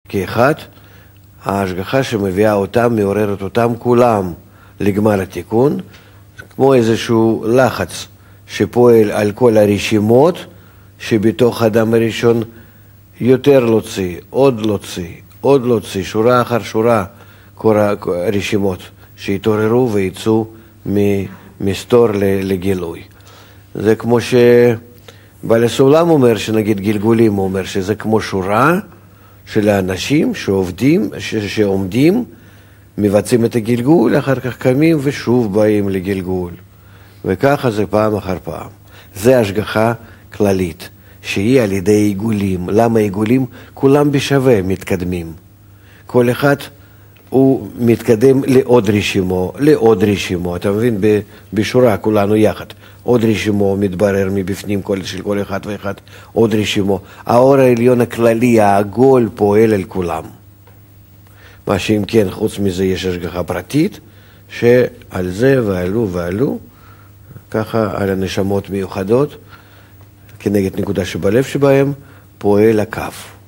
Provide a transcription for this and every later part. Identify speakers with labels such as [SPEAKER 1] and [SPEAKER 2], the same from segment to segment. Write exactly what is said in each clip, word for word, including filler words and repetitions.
[SPEAKER 1] כאחד, ההשגחה שמביאה אותם, מעוררת אותם כולם לגמר התיקון, כמו איזשהו לחץ שפועל על כל הרשימות שבתוך האדם הראשון יותר להוציא, עוד להוציא, עוד להוציא, שורה אחר שורה, כל הרשימות שהתעוררו ויצאו ממסתור לגילוי. זה כמו שבעל הסולם אומר, שנגיד גלגולים, הוא אומר שזה כמו שורה של האנשים שעובדים, ש- שעומדים, מבצעים את הגלגול, אחר כך קמים ושוב באים לגלגול. וככה זה פעם אחר פעם. זה השגחה כללית, שהיא על ידי עיגולים. למה עיגולים? כולם בשווה מתקדמים. כל אחד הוא מתקדם לעוד רשימו, לעוד רשימו. אתה מבין? בשורה כולנו יחד. עוד רשימו מתברר מבפנים כל, של כל אחד ואחד. עוד רשימו. האור העליון הכללי, העגול, פועל על כולם. מה שאם כן, חוץ מזה יש השגחה פרטית, שעל זה ועלו ועלו, ככה על הנשמות מיוחדות, כנגד נקודה שבלב שבהם, פועל הקו.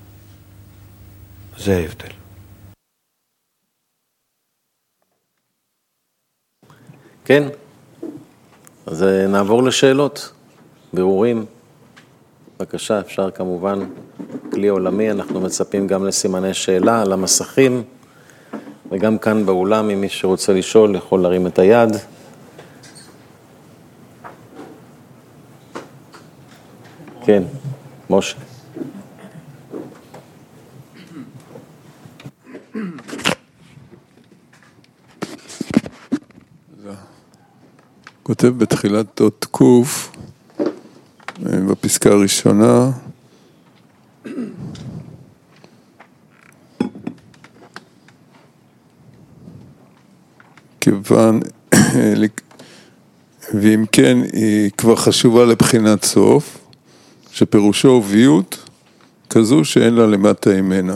[SPEAKER 1] זה ההבדל.
[SPEAKER 2] כן, אז נעבור לשאלות, בירורים. בבקשה, אפשר כמובן, כלי עולמי, אנחנו מצפים גם לסימני שאלה על המסכים, וגם כאן באולם, אם מי שרוצה לשאול, יכול להרים את היד. כן, משה.
[SPEAKER 3] כותב בתחילת אות קוף, בפסקה הראשונה, כיוון, ואם כן, היא כבר חשובה לבחינת סוף, שפירושו וביות כזו שאין לה למטה ממנה.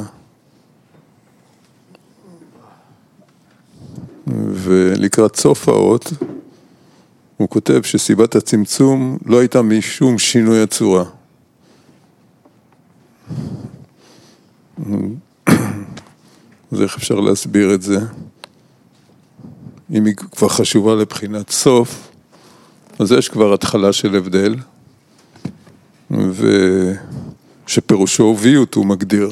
[SPEAKER 3] ולקראת סוף האות, הוא כותב שסיבת הצמצום לא הייתה משום שינוי הצורה. אז איך אפשר להסביר את זה? אם היא כבר חשובה לבחינת סוף, אז יש כבר התחלה של הבדל, ושפירושו וביות הוא מגדיר.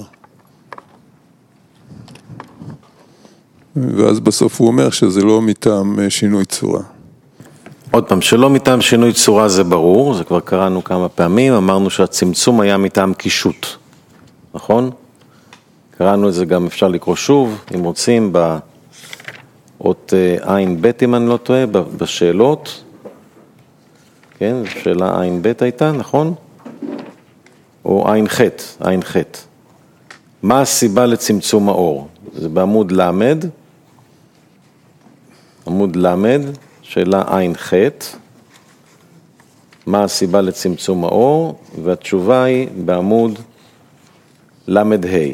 [SPEAKER 3] ואז בסוף הוא אומר שזה לא מטעם שינוי צורה.
[SPEAKER 2] עוד פעם, שלא מטעם שינוי צורה זה ברור, זה כבר קראנו כמה פעמים, אמרנו שהצמצום היה מטעם קישוט, נכון? קראנו את זה גם, אפשר לקרוא שוב, אם רוצים, באות עין ב' אם אני לא טועה, בשאלות, כן, שאלה עין ב' הייתה, נכון? או עין ח', עין ח'. מה הסיבה לצמצום האור? זה בעמוד למד, עמוד למד, שאלה עין ח', מה הסיבה לצמצום האור? והתשובה היא בעמוד למד ה'.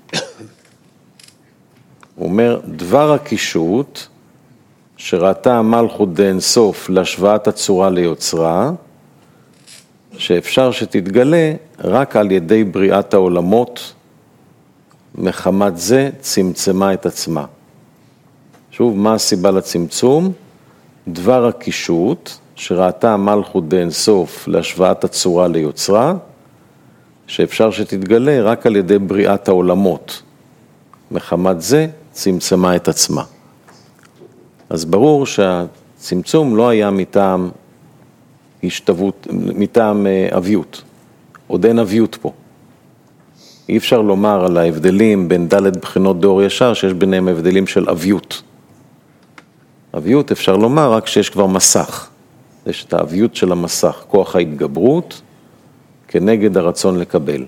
[SPEAKER 2] הוא אומר, דבר הקישוט שראתה המלכות דאין סוף להשוואת הצורה ליוצרה, שאפשר שתתגלה רק על ידי בריאת העולמות, מחמת זה צמצמה את עצמה. שוב, מה הסיבה לצמצום? דבר הקישוט שראתה המלכות דאין סוף להשוואת הצורה ליוצרה, שאפשר שתתגלה רק על ידי בריאת העולמות. מחמת זה צמצמה את עצמה. אז ברור שהצמצום לא היה מטעם השתוות, מטעם אביות. עוד אין אביות פה. אי אפשר לומר על ההבדלים בין ד' בחינות דור ישר, שיש ביניהם הבדלים של אביות. אביות אפשר לומר רק שיש כבר מסך. יש את האביות של המסך, כוח ההתגברות, כנגד הרצון לקבל.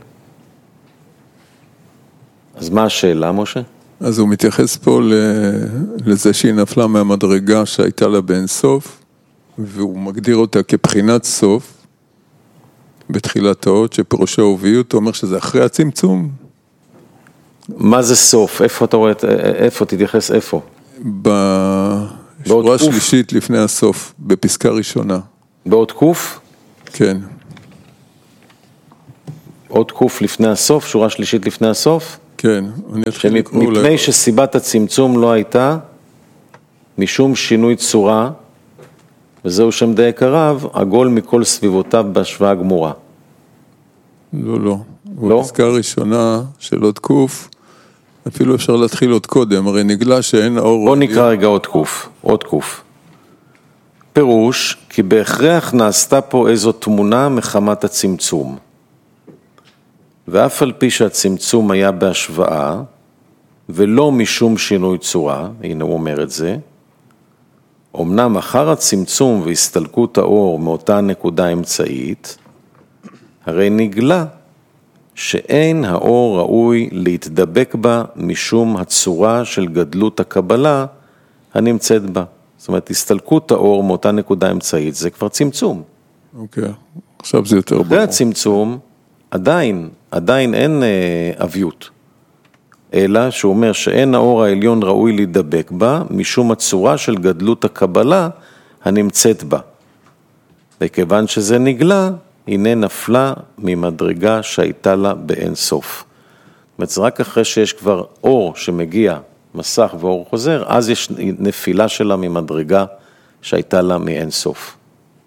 [SPEAKER 2] אז מה השאלה, משה?
[SPEAKER 3] אז הוא מתייחס פה לזה שהיא נפלה מהמדרגה שהייתה לה באין סוף, והוא מגדיר אותה כבחינת סוף, בתחילת האות, שפירושו וביות, הוא אומר שזה אחרי הצמצום.
[SPEAKER 2] מה זה סוף? איפה אתה רואה, איפה תתייחס, איפה?
[SPEAKER 3] בשורה השלישית לפני הסוף, בפסקה ראשונה.
[SPEAKER 2] באות קוף?
[SPEAKER 3] כן.
[SPEAKER 2] עוד קוף לפני הסוף, שורה שלישית לפני הסוף?
[SPEAKER 3] כן, אני אתחיל לקרוא לה...
[SPEAKER 2] מפני שסיבת הצמצום לא הייתה משום שינוי צורה, וזהו שם דייק הרב, עגול מכל סביבותיו בהשוואה גמורה.
[SPEAKER 3] לא, לא.
[SPEAKER 2] לא?
[SPEAKER 3] בפסקה הראשונה של עוד קוף, אפילו אפשר להתחיל עוד קודם, הרי נגלה שאין האור...
[SPEAKER 2] בוא נקרא רגע עוד קוף, עוד קוף. פירוש, כי בהכרח נעשתה פה איזו תמונה מחמת הצמצום. ואף על פי שהצמצום היה בהשוואה, ולא משום שינוי צורה, הנה הוא אומר את זה, אמנם אחר הצמצום והסתלקות האור מאותה נקודה אמצעית, הרי נגלה שאין האור ראוי להתדבק בה משום הצורה של גדלות הקבלה הנמצאת בה. זאת אומרת, הסתלקות האור מאותה נקודה אמצעית, זה כבר צמצום.
[SPEAKER 3] אוקיי, עכשיו זה יותר ברור.
[SPEAKER 2] אחרי הצמצום, עדיין, עדיין אין אה, אביות. אלא שהוא אומר שאין האור העליון ראוי להידבק בה, משום הצורה של גדלות הקבלה הנמצאת בה. וכיוון שזה נגלה, הנה נפלה ממדרגה שהייתה לה באין סוף. זאת אומרת, זה רק אחרי שיש כבר אור שמגיע, מסך ואור חוזר, אז יש נפילה שלה ממדרגה שהייתה לה מאין סוף.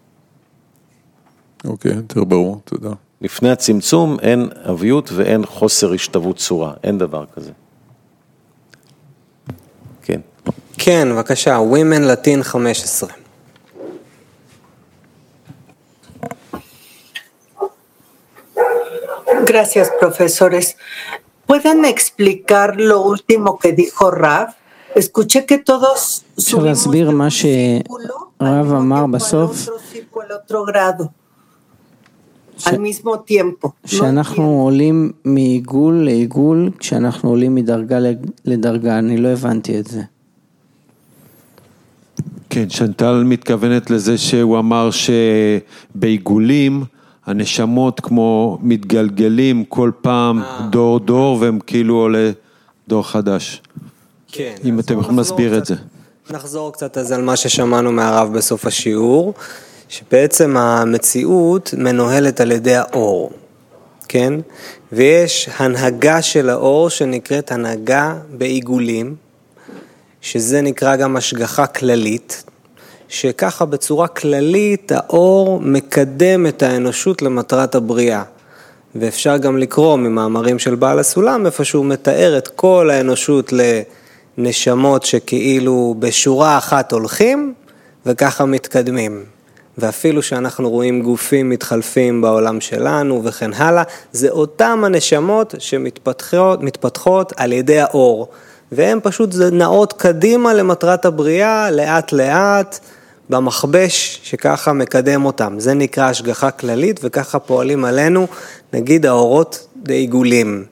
[SPEAKER 3] אוקיי, יותר ברור, תודה.
[SPEAKER 2] לפני הצמצום אין אביות ואין חוסר השתוות צורה, אין דבר כזה. כן.
[SPEAKER 4] כן, בבקשה, Women Latin חמש עשרה.
[SPEAKER 5] Gracias, profesores. ¿Pueden explicar lo último que dijo Rav? Escuché que todos
[SPEAKER 6] אפשר להסביר מה שרב אמר בסוף, שאנחנו עולים מעיגול לעיגול, כשאנחנו עולים מדרגה לדרגה. אני לא הבנתי את זה.
[SPEAKER 7] כן, שנטל מתכוונת לזה שהוא אמר שבעיגולים הנשמות כמו מתגלגלים כל פעם דור דור, והם כאילו עולה דור חדש.
[SPEAKER 4] כן.
[SPEAKER 7] אם אתם יכולים להסביר את זה.
[SPEAKER 4] נחזור קצת אז על מה ששמענו מהרב בסוף השיעור, שבעצם המציאות מנוהלת על ידי האור, כן? ויש הנהגה של האור שנקראת הנהגה בעיגולים, שזה נקרא גם השגחה כללית, שככה בצורה כללית האור מקדם את האנושות למטרת הבריאה. ואפשר גם לקרוא ממאמרים של בעל הסולם, איפה שהוא מתאר את כל האנושות לנשמות שכאילו בשורה אחת הולכים, וככה מתקדמים. ואפילו שאנחנו רואים גופים מתחלפים בעולם שלנו וכן הלאה, זה אותם הנשמות שמתפתחות מתפתחות על ידי האור. והן פשוט נעות קדימה למטרת הבריאה, לאט לאט, במחבש שככה מקדם אותם. זה נקרא השגחה כללית, וככה פועלים עלינו, נגיד האורות בעיגולים.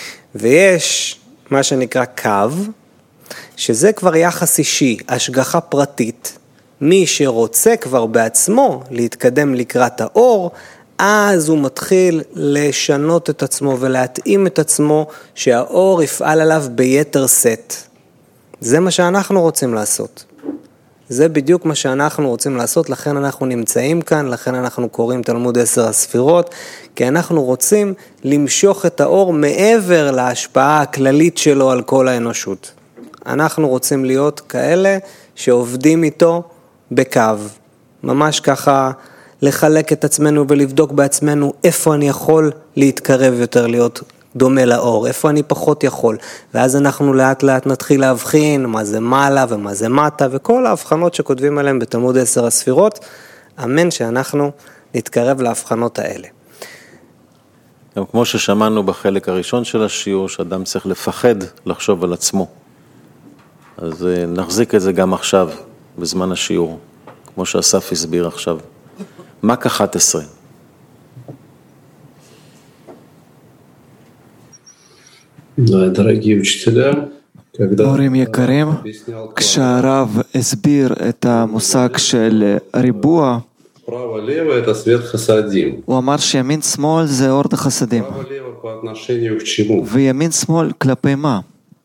[SPEAKER 4] ויש מה שנקרא קו, שזה כבר יחס אישי, השגחה פרטית. מי שרוצה כבר בעצמו להתקדם לקראת האור, אז הוא מתחיל לשנות את עצמו ולהתאים את עצמו, שהאור יפעל עליו ביתר סט. זה מה שאנחנו רוצים לעשות. זה בדיוק מה שאנחנו רוצים לעשות, לכן אנחנו נמצאים כאן, לכן אנחנו קוראים תלמוד עשר הספירות, כי אנחנו רוצים למשוך את האור מעבר להשפעה הכללית שלו על כל האנושות. אנחנו רוצים להיות כאלה שעובדים איתו בקו, ממש ככה לחלק את עצמנו ולבדוק בעצמנו איפה אני יכול להתקרב יותר, להיות דומה לאור, איפה אני פחות יכול, ואז אנחנו לאט לאט נתחיל להבחין מה זה מעלה ומה זה מטה, וכל ההבחנות שכותבים עליהם בתלמוד עשר הספירות, אמן שאנחנו נתקרב להבחנות האלה.
[SPEAKER 2] גם כמו ששמענו בחלק הראשון של השיעור, שאדם צריך לפחד לחשוב על עצמו. אז נחזיק את זה גם עכשיו, בזמן השיעור, כמו שאסף הסביר עכשיו. מק אחת עשרה.
[SPEAKER 8] מורים יקרים, כשהרב הסביר את המושג של ריבוע, הוא אמר שימין שמאל זה אור החסדים. וימין שמאל כלפי מה?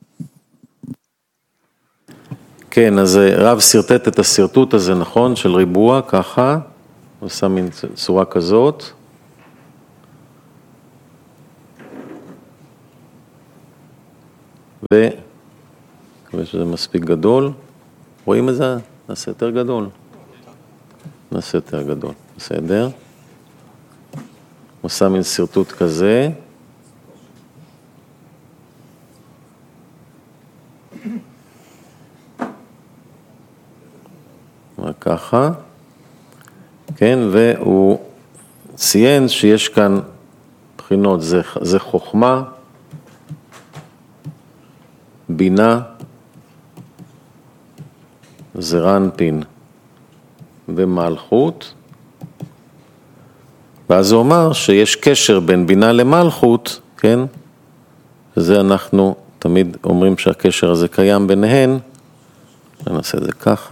[SPEAKER 2] כן, אז רב סרטט את הסרטוט הזה, נכון, של ריבוע, ככה, הוא עושה מין צורה כזאת. ו... מקווה שזה מספיק גדול. רואים את זה? נעשה יותר גדול. נעשה יותר גדול. בסדר? עושה מין סרטוט כזה. ככה. כן, והוא ציין שיש כאן בחינות, זה, זה חוכמה, בינה, זה רנפין ומלכות, ואז הוא אמר שיש קשר בין בינה למלכות, כן? וזה אנחנו תמיד אומרים שהקשר הזה קיים ביניהן, נעשה את זה ככה.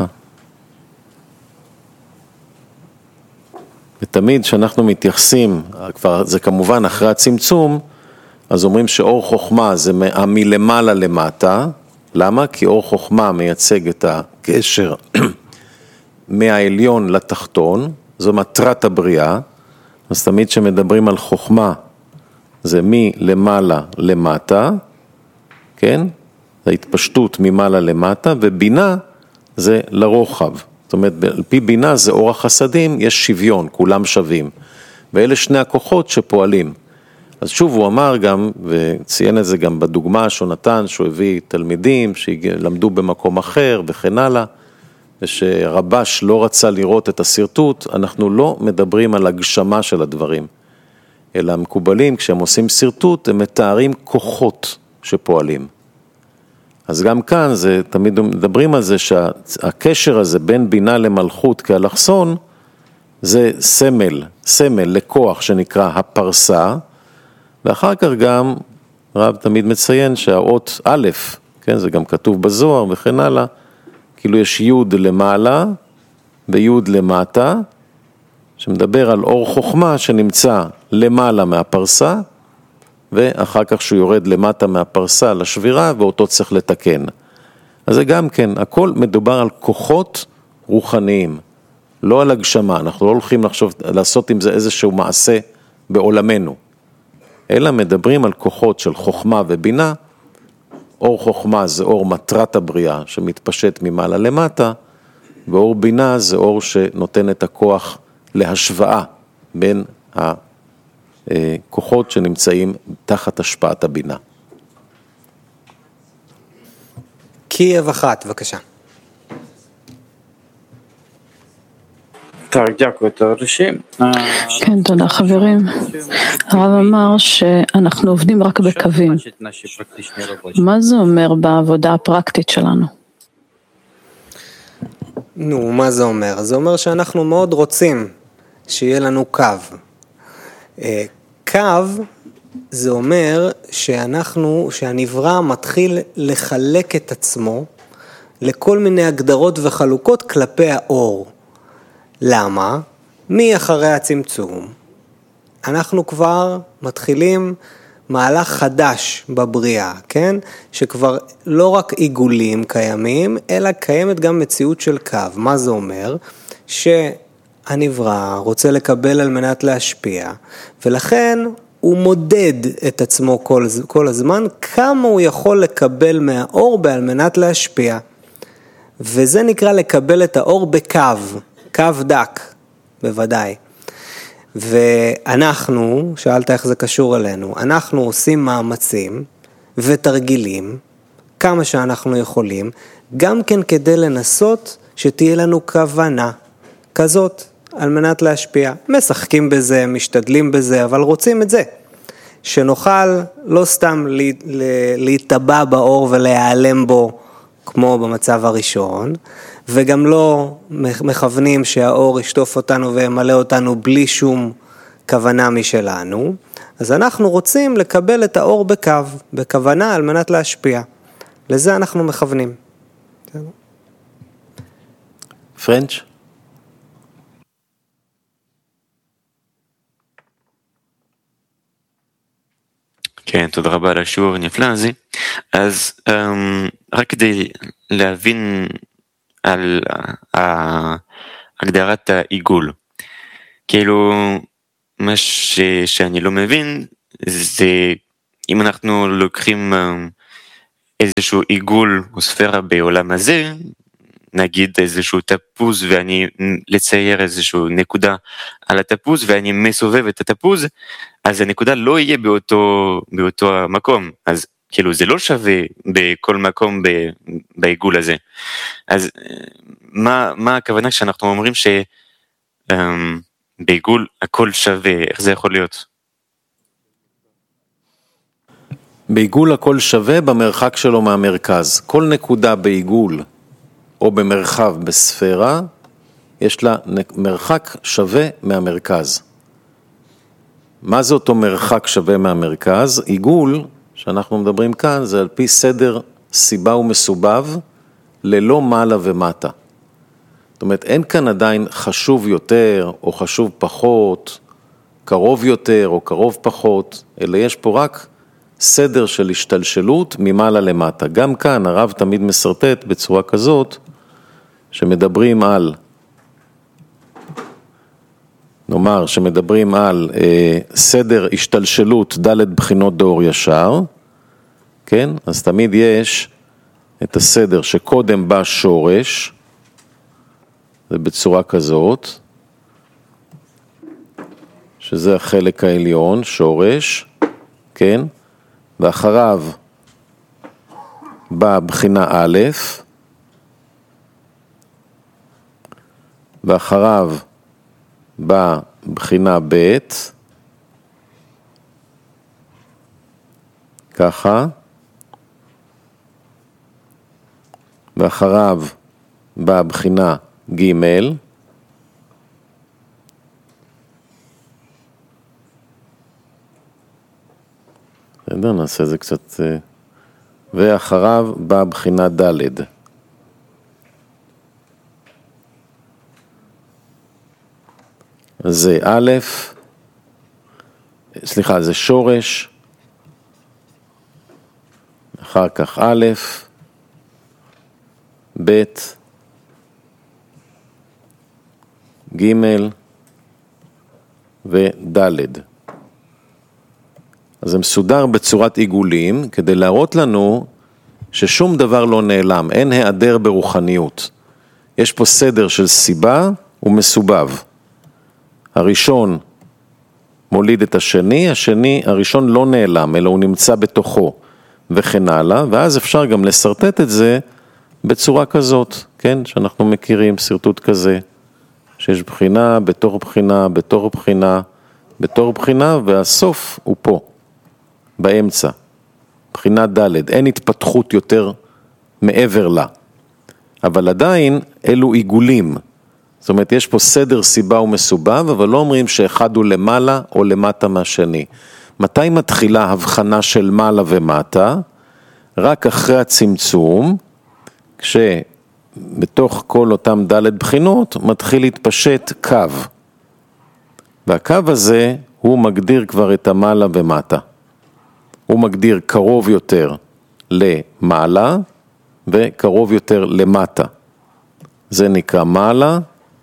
[SPEAKER 2] ותמיד כשאנחנו מתייחסים, כבר זה כמובן אחרי הצמצום, אז אומרים שאור חוכמה זה מלמעלה למטה. למה? כי אור חוכמה מייצג את הקשר מהעליון לתחתון, זו מטרת הבריאה. אז תמיד שמדברים על חוכמה, זה מלמעלה למטה, כן? זה התפשטות ממעלה למטה, ובינה זה לרוחב. זאת אומרת, על פי בינה זה אור החסדים, יש שוויון, כולם שווים. ואלה שני הכוחות שפועלים. אז שוב הוא אמר גם, וציין את זה גם בדוגמה שהוא נתן, שהוא הביא תלמידים שלמדו במקום אחר וכן הלאה, ושרבש לא רצה לראות את הסרטוט, אנחנו לא מדברים על הגשמה של הדברים, אלא המקובלים, כשהם עושים סרטוט, הם מתארים כוחות שפועלים. אז גם כאן זה, תמיד מדברים על זה שהקשר הזה בין בינה למלכות כאלכסון, זה סמל, סמל לכוח שנקרא הפרסה, ואחר כך גם רב תמיד מציין שהאות א', כן, זה גם כתוב בזוהר וכן הלאה, כאילו יש י' למעלה וי' למטה, שמדבר על אור חוכמה שנמצא למעלה מהפרסה, ואחר כך שהוא יורד למטה מהפרסה לשבירה, ואותו צריך לתקן. אז זה גם כן, הכל מדובר על כוחות רוחניים, לא על הגשמה, אנחנו לא הולכים לחשוב, לעשות עם זה איזשהו מעשה בעולמנו, אלא מדברים על כוחות של חוכמה ובינה. אור חוכמה זה אור מטרת הבריאה שמתפשט ממעלה למטה, ואור בינה זה אור שנותן את הכוח להשוואה בין הכוחות שנמצאים תחת השפעת הבינה.
[SPEAKER 4] קייב אחת, בבקשה.
[SPEAKER 9] כן, תודה חברים. הרב אמר שאנחנו עובדים רק בקווים. מה זה אומר בעבודה הפרקטית שלנו?
[SPEAKER 4] נו, מה זה אומר? זה אומר שאנחנו מאוד רוצים שיהיה לנו קו. קו זה אומר שאנחנו, שהנברא מתחיל לחלק את עצמו לכל מיני הגדרות וחלוקות כלפי האור. למה? מי אחרי הצמצום? אנחנו כבר מתחילים מהלך חדש בבריאה, כן? שכבר לא רק עיגולים קיימים, אלא קיימת גם מציאות של קו. מה זה אומר? שהנברא רוצה לקבל על מנת להשפיע, ולכן הוא מודד את עצמו כל, כל הזמן, כמה הוא יכול לקבל מהאור בעל מנת להשפיע. וזה נקרא לקבל את האור בקו. קו דק, בוודאי. ואנחנו, שאלת איך זה קשור אלינו, אנחנו עושים מאמצים ותרגילים, כמה שאנחנו יכולים, גם כן כדי לנסות שתהיה לנו כוונה כזאת, על מנת להשפיע. משחקים בזה, משתדלים בזה, אבל רוצים את זה. שנוכל לא סתם להתאבע באור ולהיעלם בו, כמו במצב הראשון, וגם לא מכוונים שהאור ישטוף אותנו וימלא אותנו בלי שום כוונה משלנו. אז אנחנו רוצים לקבל את האור בקו, בכוונה על מנת להשפיע. לזה אנחנו מכוונים.
[SPEAKER 2] פרנץ'?
[SPEAKER 10] כן, תודה רבה על השיעור הנפלא הזה. אז רק כדי להבין על הגדרת העיגול, כאילו מה ש, שאני לא מבין זה אם אנחנו לוקחים איזשהו עיגול או ספירה בעולם הזה, נגיד איזשהו תפוז ואני לצייר איזשהו נקודה על התפוז ואני מסובב את התפוז, אז הנקודה לא יהיה באותו, באותו המקום, אז כאילו זה לא שווה בכל מקום ב, בעיגול הזה. אז מה, מה הכוונה כשאנחנו אומרים שבעיגול הכל שווה, איך זה יכול להיות?
[SPEAKER 2] בעיגול הכל שווה במרחק שלו מהמרכז. כל נקודה בעיגול או במרחב בספירה, יש לה מרחק שווה מהמרכז. מה זה אותו מרחק שווה מהמרכז? עיגול, שאנחנו מדברים כאן, זה על פי סדר סיבה ומסובב, ללא מעלה ומטה. זאת אומרת, אין כאן עדיין חשוב יותר או חשוב פחות, קרוב יותר או קרוב פחות, אלא יש פה רק סדר של השתלשלות ממעלה למטה. גם כאן הרב תמיד מסרטט בצורה כזאת, שמדברים על, נאמר שמדברים על אה, סדר השתלשלות ד' בחינות דאור ישר, כן? אז תמיד יש את הסדר שקודם בא שורש, זה בצורה כזאת, שזה החלק העליון, שורש, כן? ואחריו בא בחינה א', ואחריו בא בחינה ב', ככה, ואחריו בא בחינה ג', בסדר, נעשה זה קצת, ואחריו בא בחינה ד'. זה א', סליחה, זה שורש, אחר כך א', ב', ג' וד'. אז זה מסודר בצורת עיגולים, כדי להראות לנו ששום דבר לא נעלם, אין היעדר ברוחניות. יש פה סדר של סיבה ומסובב. הראשון מוליד את השני, השני, הראשון לא נעלם, אלא הוא נמצא בתוכו וכן הלאה, ואז אפשר גם לסרטט את זה בצורה כזאת, כן? שאנחנו מכירים סרטוט כזה, שיש בחינה, בתור בחינה, בתור בחינה, בתור בחינה, והסוף הוא פה, באמצע, בחינה ד', אין התפתחות יותר מעבר לה, אבל עדיין אלו עיגולים, זאת אומרת, יש פה סדר סיבה ומסובב, אבל לא אומרים שאחד הוא למעלה או למטה מהשני. מתי מתחילה הבחנה של מעלה ומטה? רק אחרי הצמצום, כשבתוך כל אותם ד' בחינות מתחיל להתפשט קו. והקו הזה הוא מגדיר כבר את המעלה ומטה. הוא מגדיר קרוב יותר למעלה וקרוב יותר למטה. זה נקרא מעלה,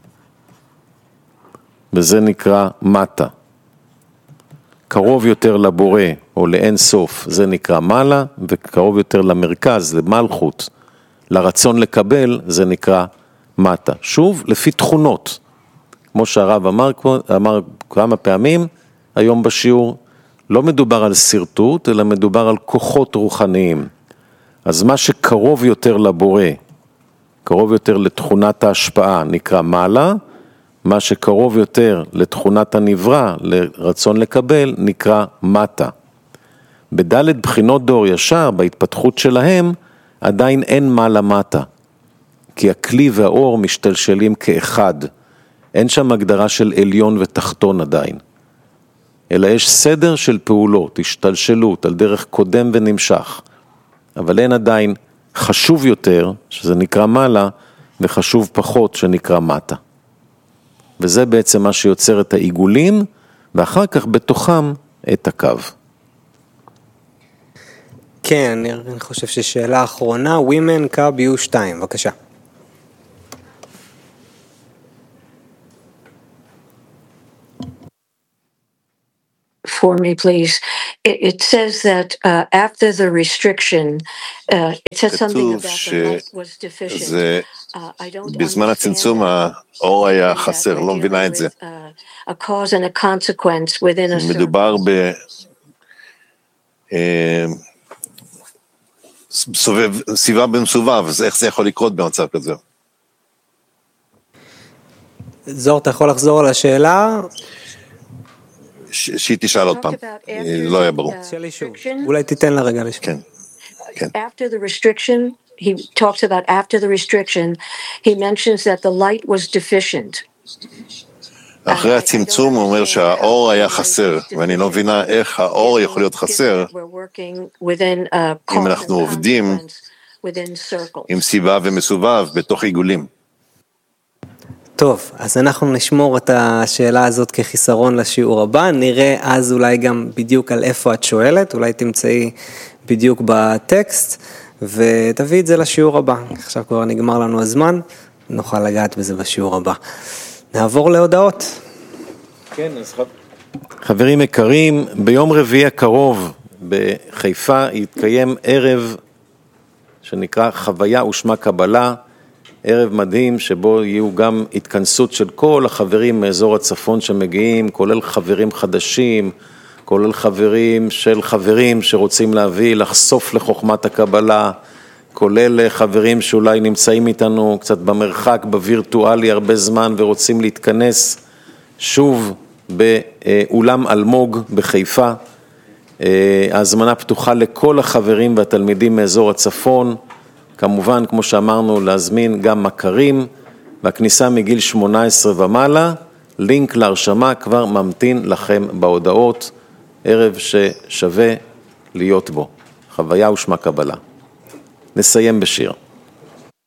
[SPEAKER 2] וזה נקרא מטה. קרוב יותר לבורא או לאין סוף, זה נקרא מעלה, וקרוב יותר למרכז, למלכות, לרצון לקבל, זה נקרא מטה. שוב, לפי תכונות. כמו שהרב אמר, אמר כמה פעמים, היום בשיעור, לא מדובר על סרטוט, אלא מדובר על כוחות רוחניים. אז מה שקרוב יותר לבורא, קרוב יותר לתכונת ההשפעה, נקרא מעלה, מה שקרוב יותר לתכונת הנברא, לרצון לקבל, נקרא מטה. בדלת בחינות דור ישר, בהתפתחות שלהם, עדיין אין מעלה מטה. כי הכלי והאור משתלשלים כאחד. אין שם הגדרה של עליון ותחתון עדיין. אלא יש סדר של פעולות, השתלשלות, על דרך קודם ונמשך. אבל אין עדיין חשוב יותר, שזה נקרא מעלה, וחשוב פחות, שנקרא מטה. וזה בעצם מה שיוצר את העיגולים, ואחר כך בתוכם את הקו.
[SPEAKER 4] כן, אני חושב ששאלה אחרונה, Women קו יו שתיים, בבקשה.
[SPEAKER 11] For me, please. it says that uh, after the restriction, uh, it says something about the light was deficient. Uh, I don't
[SPEAKER 12] בזמן הצמצום האור היה חסר, לא מבינה את זה.
[SPEAKER 11] A cause and a consequence within a circle.
[SPEAKER 12] מדובר ב... סובב, סביבה במסובב, אז איך זה יכול לקרות במצב כזה?
[SPEAKER 4] זוהר, אתה יכול לחזור על השאלה?
[SPEAKER 12] שהיא תשאל עוד פעם, לא היה ברור.
[SPEAKER 4] אולי תיתן לה רגע לשאול.
[SPEAKER 12] כן, כן.
[SPEAKER 11] After the restriction, he talks about after the restriction, he mentions that the light was deficient.
[SPEAKER 12] אחרי הצמצום הוא אומר שהאור היה חסר, ואני לא מבינה איך האור יכול להיות חסר, אם אנחנו עובדים עם סיבה ומסובב בתוך עיגולים.
[SPEAKER 4] טוב, אז אנחנו נשמור את השאלה הזאת כחיסרון לשיעור הבא, נראה אז אולי גם בדיוק על איפה את שואלת, אולי תמצאי בדיוק בטקסט, ותביא את זה לשיעור הבא. עכשיו כבר נגמר לנו הזמן, נוכל לגעת בזה בשיעור הבא. נעבור להודעות.
[SPEAKER 2] כן, אז חברים יקרים, ביום רביעי הקרוב בחיפה יתקיים ערב שנקרא חוויה ושמה קבלה, ערב מדהים שבו יהיו גם התכנסות של כל החברים מאזור הצפון שמגיעים, כולל חברים חדשים, כולל חברים של חברים שרוצים להביא, לחשוף לחוכמת הקבלה, כולל חברים שאולי נמצאים איתנו קצת במרחק, בווירטואלי הרבה זמן ורוצים להתכנס שוב באולם אלמוג בחיפה. ההזמנה פתוחה לכל החברים והתלמידים מאזור הצפון, כמובן כמו שאמרנו להזמין גם מכרים, והכניסה מגיל שמונה עשרה ומעלה, לינק להרשמה כבר ממתין לכם בהודעות, ערב ששווה להיות בו, חוויה ושמה קבלה. נסיים בשיר.